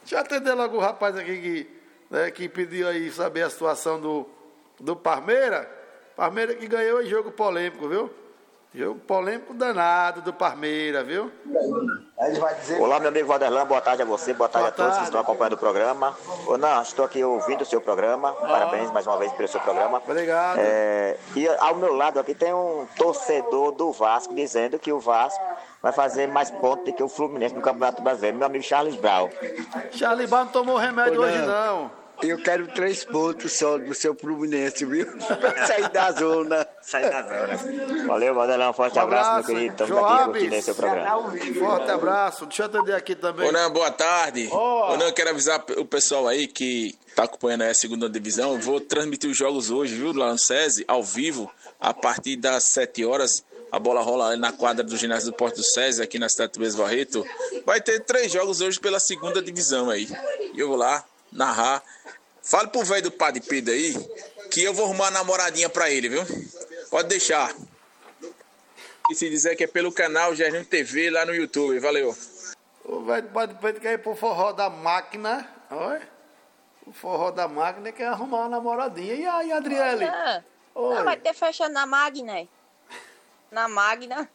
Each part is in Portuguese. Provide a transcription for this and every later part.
Deixa eu atender logo o rapaz aqui que pediu aí saber a situação do Palmeiras. Palmeiras que ganhou em jogo polêmico, viu? Jogo polêmico danado do Palmeiras, viu? Olá, meu amigo Valderlan, boa tarde a você, boa tarde a todos que estão acompanhando o programa. Não, estou aqui ouvindo o seu programa, parabéns mais uma vez pelo seu programa. Obrigado. E ao meu lado aqui tem um torcedor do Vasco dizendo que o Vasco vai fazer mais pontos do que o Fluminense no Campeonato Brasileiro, meu amigo Charles Brown. Charles Brown não tomou remédio hoje não. Eu quero 3 pontos só do seu Fluminense, viu? Sair da zona. Valeu, Valdelão. Forte abraço, meu querido. Estamos aqui curtindo esse seu programa. Forte abraço. Deixa eu atender aqui também. Ô, boa tarde. Eu quero avisar o pessoal aí que tá acompanhando aí a segunda divisão. Eu vou transmitir os jogos hoje, viu, lá no SESI, ao vivo, a partir das 7 horas. A bola rola ali na quadra do ginásio do Porto do SESI, aqui na cidade do Tobias Barreto. Vai ter 3 jogos hoje pela segunda divisão aí. E eu vou lá narrar. Fale pro velho do Padre Pedro aí que eu vou arrumar uma namoradinha pra ele, viu? Pode deixar. E se dizer que é pelo canal Gerninho TV lá no YouTube. Valeu. O velho do Padre Pedro quer ir pro forró da máquina. Oi? O forró da máquina quer arrumar uma namoradinha. E aí, Adriele? Não, vai ter festa na Magna. Na Magna.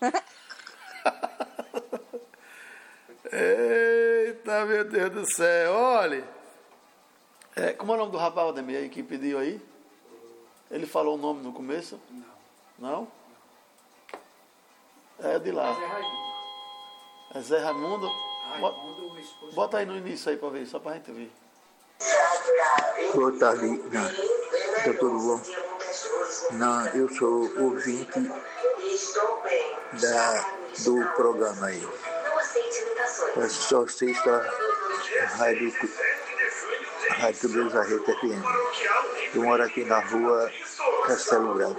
Eita, meu Deus do céu. Olha. Como é o nome do rapaz, Ademir, aí, que pediu aí? Ele falou o nome no começo? Não. É de lá. É Zé Raimundo? Bota aí no início aí pra ver, só pra gente ver. Boa tarde. Não, tá tudo bom? Não, eu sou ouvinte do programa aí. Eu só assisto a Rádio Tobias Barreto FM. Eu moro aqui na rua Castelo Branco.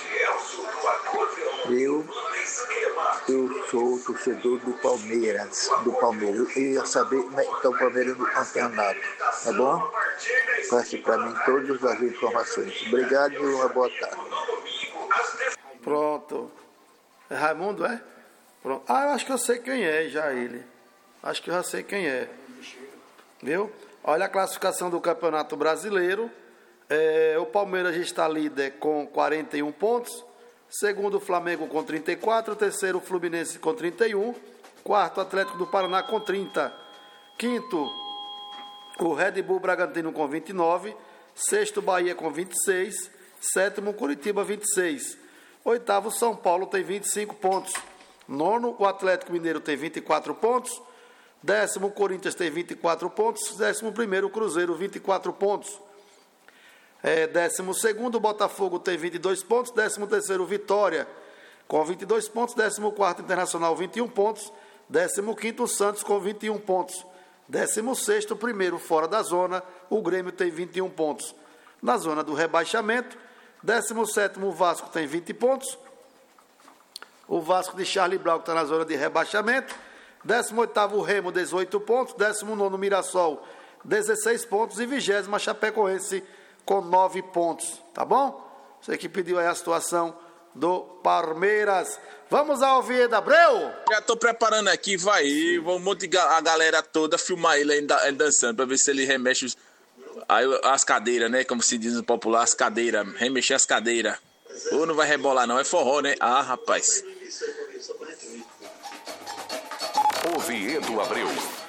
Eu sou torcedor do Palmeiras. Eu ia saber como é que está o Palmeiras no campeonato. Tá bom? Passe para mim todas as informações. Obrigado e uma boa tarde. Pronto. É Raimundo, é? Pronto. Eu acho que eu sei quem é já ele. Acho que eu já sei quem é. Viu? Olha a classificação do Campeonato Brasileiro. O Palmeiras está líder com 41 pontos. Segundo, o Flamengo com 34. Terceiro, o Fluminense com 31. Quarto, o Atlético do Paraná com 30. Quinto, o Red Bull Bragantino com 29. Sexto, Bahia com 26. Sétimo, Curitiba 26. Oitavo, São Paulo tem 25 pontos. Nono, o Atlético Mineiro tem 24 pontos. Décimo, Corinthians tem 24 pontos. 11º, Cruzeiro, 24 pontos. 12º, Botafogo tem 22 pontos. 13º, Vitória, com 22 pontos. 14º, Internacional, 21 pontos. 15º, Santos, com 21 pontos. 16º, primeiro fora da zona, o Grêmio tem 21 pontos. Na zona do rebaixamento, 17º, o Vasco tem 20 pontos. O Vasco de Charlie Brown está na zona de rebaixamento. 18º, o Remo, 18 pontos. 19º, Mirassol, 16 pontos. E 20º, Chapecoense, com 9 pontos. Tá bom? Você que pediu aí a situação do Palmeiras. Vamos ao Oviedo Abreu? Já tô preparando aqui, vai. Vou a galera toda filmar ele dançando, pra ver se ele remexe as cadeiras, né? Como se diz no popular, as cadeiras. Remexer as cadeiras. Ou não vai rebolar, não. É forró, né? Ah, rapaz. Oviedo Abreu.